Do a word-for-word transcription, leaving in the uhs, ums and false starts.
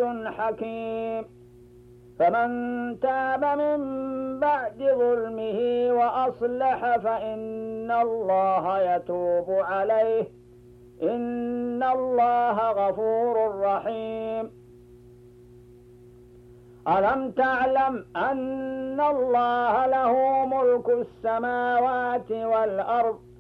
حكيم. فمن تاب من بعد ظلمه وأصلح فإن الله يتوب عليه، إن الله غفور رحيم. ألم تعلم أن الله له ملك السماوات والأرض